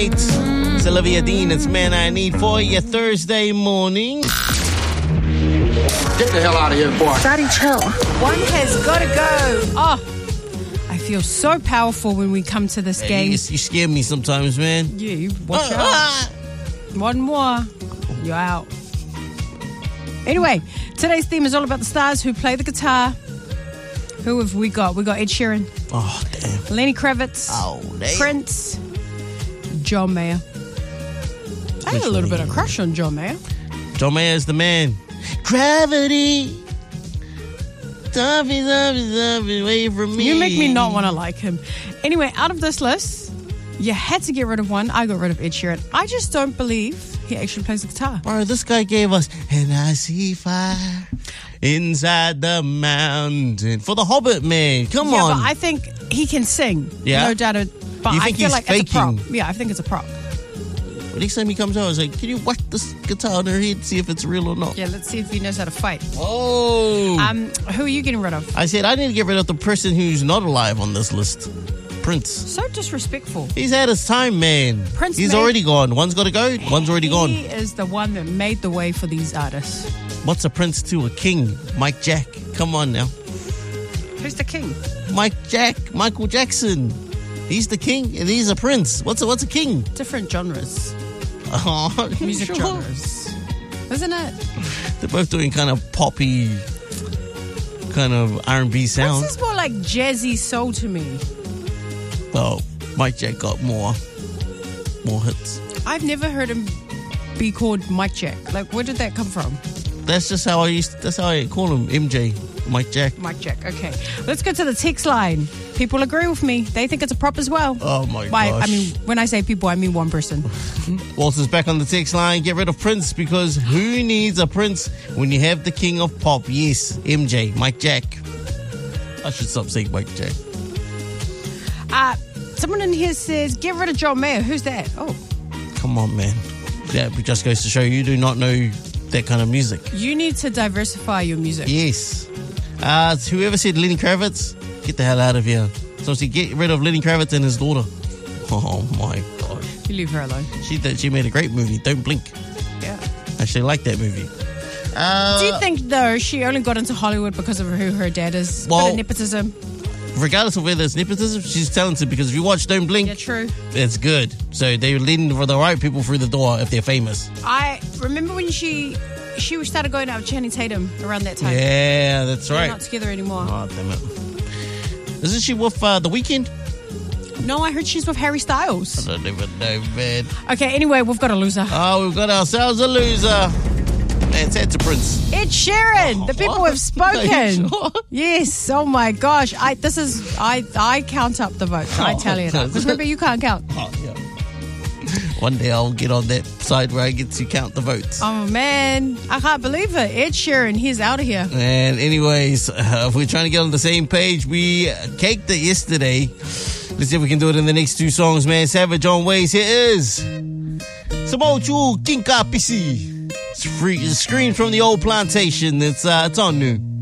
8. It's Olivia Dean. It's Man I Need for your Thursday morning. Get the hell out of here, boy. Daddy, chill. One has got to go. Oh, I feel so powerful when we come to this game. You scare me sometimes, man. You, watch out. One more, you're out. Anyway, today's theme is all about the stars who play the guitar. Who have we got? We got Ed Sheeran. Oh, damn. Lenny Kravitz. Oh, damn. Prince. John Mayer. I had a little bit of crush on John Mayer. John Mayer is the man. Gravity. Away from me. You make me not want to like him. Anyway, out of this list, you had to get rid of one. I got rid of Ed Sheeran. I just don't believe he actually plays the guitar. Bro, this guy gave us And I See Fire Inside the Mountain for the Hobbit, man. Come Yeah, on. but I think he can sing. Yeah? No doubt. But You I think feel he's like it's a prop. faking? Yeah, I think it's a prop. Next time he comes out, I was like, can you whack this guitar on her head, see if it's real or not? Yeah, let's see if he knows how to fight. Oh. Who are you getting rid of? I said I need to get rid of the person who's not alive on this list. Prince. So disrespectful. He's had his time, man. Prince He's made- already gone. One's got to go. One's already gone. He is the one that made the way for these artists. What's a prince to a king? Mike Jack. Come on now. Who's the king? Michael Jackson. He's the king and he's a prince. What's a king? Different genres. Oh, Music sure. genres. Isn't it? They're both doing kind of poppy, kind of R&B sound. This is more like jazzy soul to me. Oh, Mike Jack got more hits. I've never heard him be called Mike Jack. Like, where did that come from? That's just how that's how I call him, MJ, Mike Jack. Mike Jack. Okay. Let's go to the text line. People agree with me. They think it's a prop as well. Oh my By, gosh. I mean, when I say people, I mean one person. Walter's back on the text line. Get rid of Prince because who needs a Prince when you have the king of pop? Yes, MJ, Mike Jack. I should stop saying Mike Jack. Someone in here says, get rid of John Mayer. Who's that? Oh, Come on, man. That just goes to show you do not know that kind of music. you need to diversify your music. Yes. Whoever said Lenny Kravitz, get the hell out of here. So get rid of Lenny Kravitz and his daughter. Oh my God. You leave her alone. She made a great movie, Don't Blink. Yeah. I actually like that movie. Do you think, though, she only got into Hollywood because of who her dad is? Well- Bit of nepotism. Regardless of whether it's nepotism, she's talented because if you watch Don't Blink, Yeah, true. it's good. So they're leading for the right people through the door if they're famous. I remember when she started going out with Channing Tatum around that time. Yeah, that's They're right. not together anymore. Oh, damn it. Isn't she with The Weeknd? No, I heard she's with Harry Styles. I don't even know, man. Okay, anyway, we've got a loser. Oh, we've got ourselves a loser. It's Ed to Prince. Ed Sheeran. The people what? have spoken. Are you sure? Yes. Oh my gosh. I count up the votes. I tally it up. Because remember, you can't count. Oh, yeah. One day I'll get on that side where I get to count the votes. Oh man, I can't believe it. Ed Sheeran, he's out of here. And anyways, if we're trying to get on the same page, we caked it yesterday. Let's see if we can do it in the next two songs, man. Savage on Ways. Here is Samochu Kinka PC. It's free. It's screened from the old plantation. It's on new.